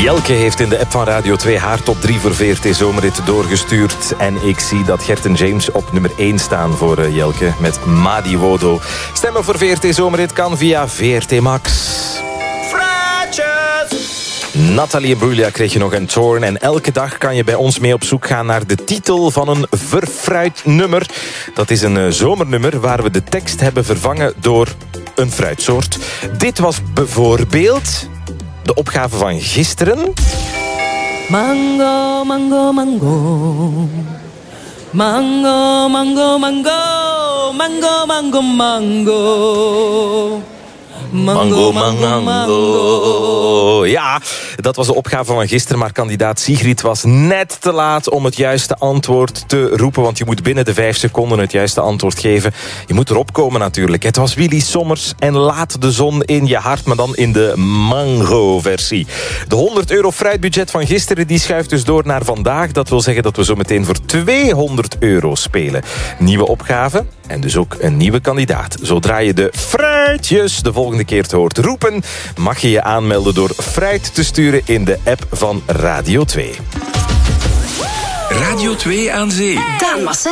Jelke heeft in de app van Radio 2 haar top 3 voor VRT Zomerrit doorgestuurd. En ik zie dat Gert en James op nummer 1 staan voor Jelke met Madi Wodo. Stemmen voor VRT Zomerrit kan via VRT Max. Nathalie Imbruglia kreeg je nog een Torn. En elke dag kan je bij ons mee op zoek gaan naar de titel van een verfruitnummer. Dat is een zomernummer waar we de tekst hebben vervangen door een fruitsoort. Dit was bijvoorbeeld de opgave van gisteren. Mango, mango, mango. Mango, mango, mango. Mango, mango, mango. Mango, mango, mango. Ja, dat was de opgave van gisteren, maar kandidaat Sigrid was net te laat om het juiste antwoord te roepen, want je moet binnen de 5 seconden het juiste antwoord geven. Je moet erop komen natuurlijk. Het was Willy Sommers en Laat de zon in je hart, maar dan in de mango-versie. De €100 fruitbudget van gisteren die schuift dus door naar vandaag. Dat wil zeggen dat we zo meteen voor €200 spelen. Nieuwe opgave en dus ook een nieuwe kandidaat. Zodra je de fruitjes de volgende keer te hoort roepen, mag je je aanmelden door fruit te sturen in de app van Radio 2. Radio 2 aan zee. Daan Masset.